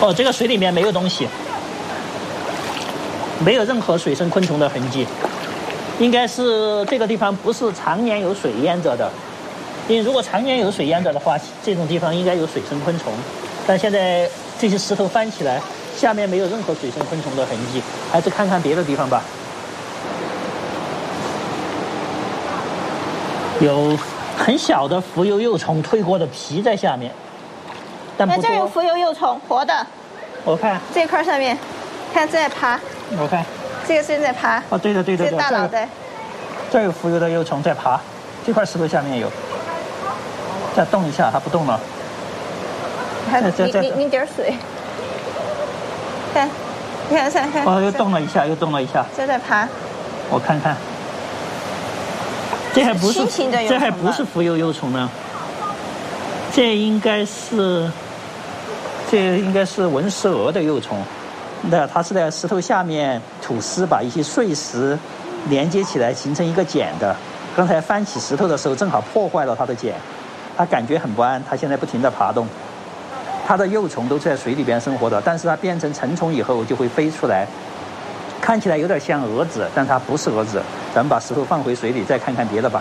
哦，这个水里面没有东西，没有任何水生昆虫的痕迹，应该是这个地方不是常年有水淹着的。因为如果常年有水淹着的话，这种地方应该有水生昆虫，但现在这些石头翻起来，下面没有任何水生昆虫的痕迹，还是看看别的地方吧。有很小的浮游幼虫蜕过的皮在下面，但不多。 这有浮游幼虫，活的。 我看这块上面，看在爬。 我看这个正在爬。 哦，对的对的对的， 这大脑袋。 这有浮游的幼虫在爬，这块石头下面有。再动一下，它不动了。 还淋点水。看，你看。 哦，又动了一下，又动了一下。 这在爬。 我看看。这还不是浮游幼虫呢，这应该是文石蛾的幼虫。那它是在石头下面吐丝，把一些碎石连接起来形成一个茧的。刚才翻起石头的时候，正好破坏了它的茧，它感觉很不安，它现在不停地爬动。它的幼虫都在水里边生活的，但是它变成成虫以后就会飞出来，看起来有点像蛾子，但它不是蛾子。咱们把石头放回水里，再看看别的吧。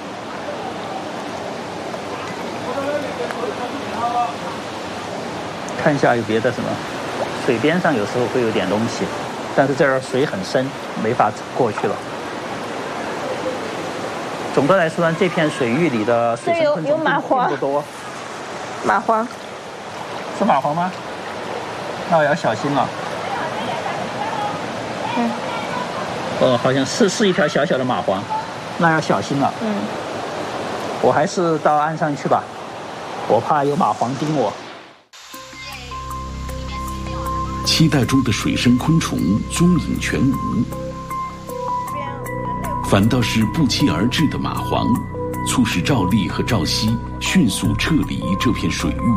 看一下有别的什么。水边上有时候会有点东西，但是这儿水很深，没法过去了。总的来说呢，这片水域里的水生昆虫并不多。 蚂蟥。 是蚂蟥吗？那我要小心了。哦，好像是一条小小的蚂蟥，那要小心了。我还是到岸上去吧，我怕有蚂蟥叮我。 期待中的水生昆虫踪影全无，反倒是不期而至的蚂蟥，促使赵丽和赵熙迅速撤离这片水域。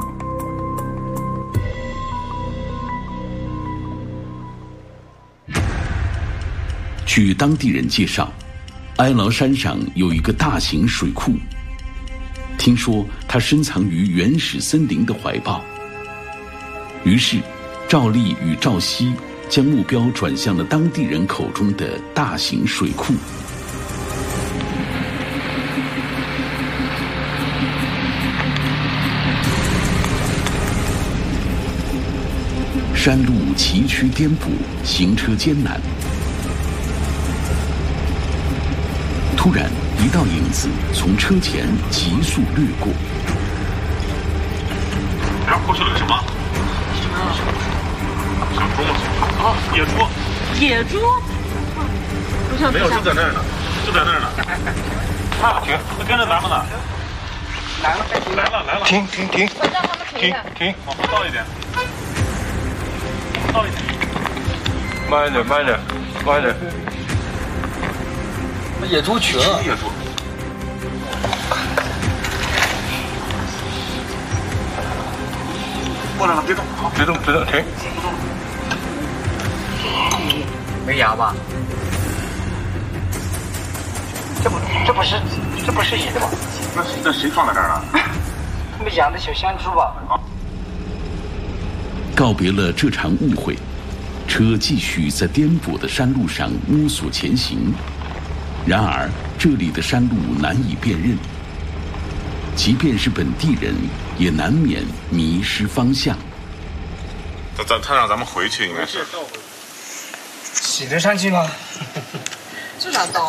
据当地人介绍，哀牢山上有一个大型水库，听说它深藏于原始森林的怀抱。于是赵丽与赵熙将目标转向了当地人口中的大型水库。山路崎岖颠簸，行车艰难。突然，一道影子从车前急速掠过。 然后过去了个什么？小猪吗？啊，野猪。 野猪？ 没有，就在那儿呢，就在那儿呢。啊，停，它跟着咱们呢。来了。停！ 我让他们停。 往后倒一点。慢点。 野猪群了。 野猪。过来了，别动，停。 没牙吧？这不是野的吧？ 那谁放在这儿了？ 他们养的小香猪吧？ 告别了这场误会，车继续在颠簸的山路上摸索前行。然而，这里的山路难以辨认，即便是本地人，也难免迷失方向。 他让咱们回去，应该是。 骑得上去吗？ 这哪到啊？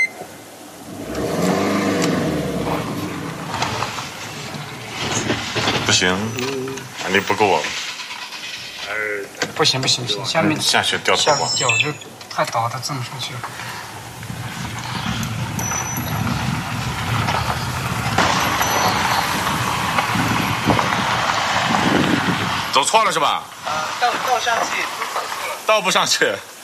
不行，能力不够。 不行，下面下去掉头吧。 脚就太倒，它这么上去了。 走错了是吧？ 倒上去。 倒不上去。